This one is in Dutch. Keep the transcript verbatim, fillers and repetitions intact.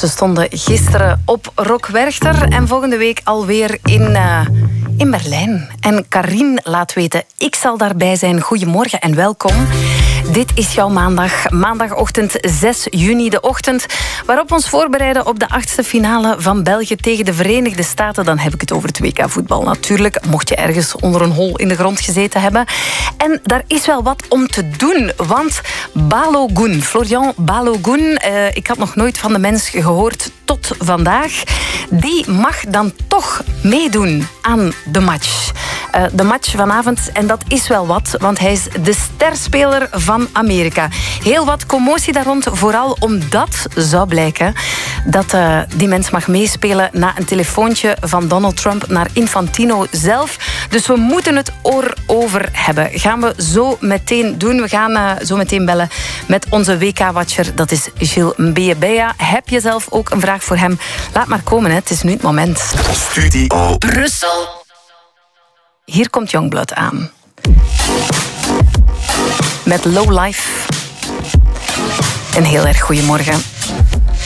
Ze stonden gisteren op Rock Werchter en volgende week alweer in, uh, in Berlijn. En Karin laat weten, ik zal daarbij zijn. Goedemorgen en welkom. Dit is jouw maandag, maandagochtend zes juni, de ochtend waarop we ons voorbereiden op de achtste finale van België tegen de Verenigde Staten. Dan heb ik het over het W K voetbal natuurlijk, mocht je ergens onder een hol in de grond gezeten hebben. En daar is wel wat om te doen, want Balogun, Florian Balogun, uh, ik had nog nooit van de mens gehoord tot vandaag, die mag dan toch meedoen aan de match. Uh, de match vanavond, en dat is wel wat, want hij is de sterspeler van Amerika. Heel wat commotie daar rond, vooral omdat zou blijken dat uh, die mens mag meespelen na een telefoontje van Donald Trump naar Infantino zelf. Dus we moeten het erover hebben. Gaan we zo meteen doen. We gaan uh, zo meteen bellen met onze W K-watcher. Dat is Gilles Mbeyebea. Heb je zelf ook een vraag voor hem? Laat maar komen, hè. Het is nu het moment. Studio Brussel. Hier komt Youngblood aan. Met Low Life. Een heel erg goedemorgen.